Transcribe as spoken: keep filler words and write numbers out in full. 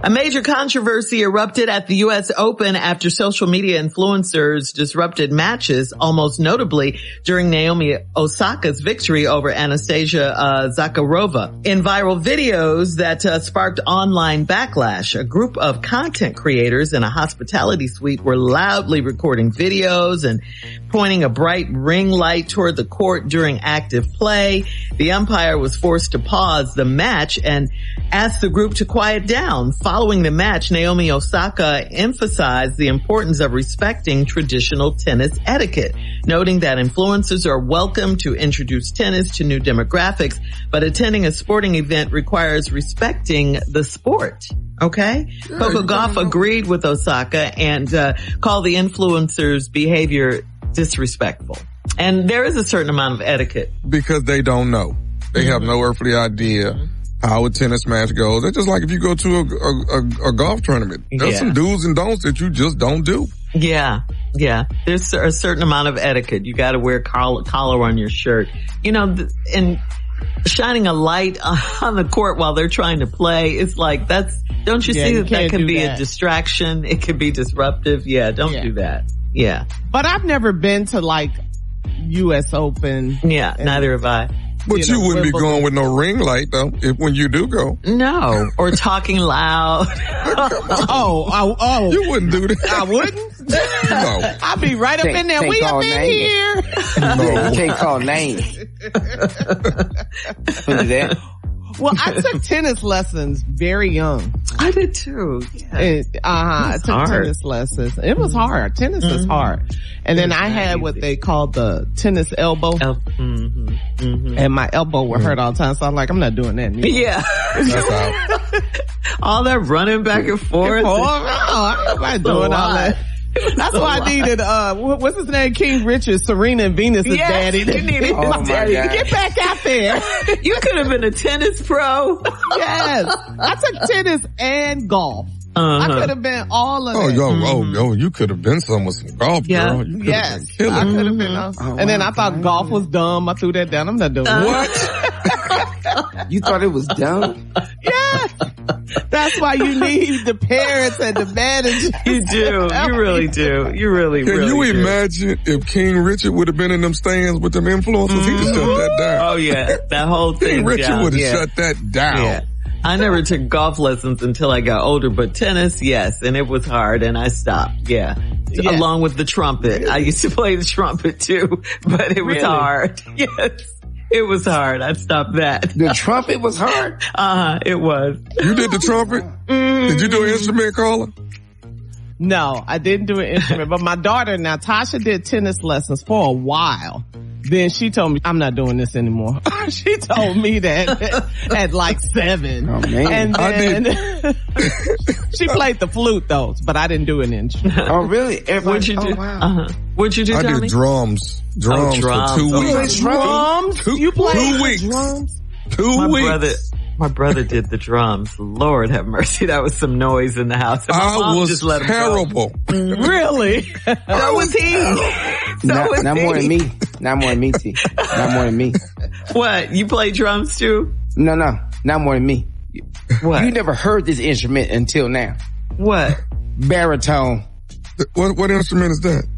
A major controversy erupted at the U S Open after social media influencers disrupted matches, almost notably during Naomi Osaka's victory over Anastasia uh, Zakharova. In viral videos that uh, sparked online backlash, a group of content creators in a hospitality suite were loudly recording videos and pointing a bright ring light toward the court during active play. The umpire was forced to pause the match and asked the group to quiet down. Following the match, Naomi Osaka emphasized the importance of respecting traditional tennis etiquette, noting that influencers are welcome to introduce tennis to new demographics, but attending a sporting event requires respecting the sport. Okay? Sure, Coco Gauff agreed with Osaka and uh, called the influencers' behavior disrespectful. And there is a certain amount of etiquette. Because they don't know. They mm-hmm. have no earthly idea mm-hmm. how a tennis match goes. It's just like if you go to a, a, a, a golf tournament. There's yeah. some do's and don'ts that you just don't do. Yeah, yeah. There's a certain amount of etiquette. You got to wear collar, collar on your shirt. You know, and shining a light on the court while they're trying to play, it's like that's, don't you yeah, see that that can be that. a distraction? It can be disruptive. Yeah, don't yeah. do that. Yeah. But I've never been to like U S Open. Yeah, and, neither have I. But you, know, you wouldn't be going with no ring light though, if when you do go. No. Or talking loud. oh, oh, oh. You wouldn't do that. I wouldn't? No. I'd be right up can't, in there. We up in names. here. No. You can't call names. Who's that? Well, I took tennis lessons very young. I did too. Yeah. It, uh-huh. I took hard. tennis lessons. It was hard. Tennis mm-hmm. is hard. And then I had what they called the tennis elbow. El- mm-hmm. Mm-hmm. And my elbow would hurt all the time. So I'm like, I'm not doing that anymore. Yeah. All that running back and forth. And forth. Oh, I'm not doing all that. That's why I needed, uh, what's his name? King Richard, Serena and Venus' yes, daddy. You needed oh his daddy. Get back out there. You could have been a tennis pro. Yes. I took tennis and golf. Uh-huh. I could have been all of oh, it. Yo, mm-hmm. oh, oh, you could have been some with some golf, yeah. girl. You yes. Been I could have been. Uh, oh, and then I thought God. golf was dumb. I threw that down. I'm not doing uh, what? You thought it was dumb? Yeah. That's why you need the parents and the managers. You do. You really do. You really, Can really you do. imagine if King Richard would have been in them stands with them influencers? Mm-hmm. He'd have shut that down. Oh yeah. That whole thing. King Richard would have yeah. shut that down. Yeah. I never took golf lessons until I got older, but tennis, yes, and it was hard and I stopped, yeah. yeah. Along with the trumpet. Really? I used to play the trumpet too, but it was really? hard. Yes. It was hard. I stopped that. The trumpet was hard? Uh-huh, it was. You did the trumpet? Mm-hmm. Did you do an instrument, caller? No, I didn't do an instrument, but my daughter, Natasha, did tennis lessons for a while. Then she told me, I'm not doing this anymore. She told me that at like seven. Oh man. And then she played the flute though, but I didn't do an instrument. Oh really? Everybody, What'd you do? Oh, wow. Uh-huh. What'd you do, I Tommy? did drums. Drums, oh, drums. for two oh, weeks. Drums? Two, you played two weeks. drums? Two my weeks. Brother, my brother did the drums. Lord have mercy. That was some noise in the house. And my I mom was just let him Really? go. That was he. So not, was not he. more than me. Not more than me, T. Not more than me. What? You play drums too? No, no. Not more than me. What? You never heard this instrument until now. What? Baritone. What, what instrument is that?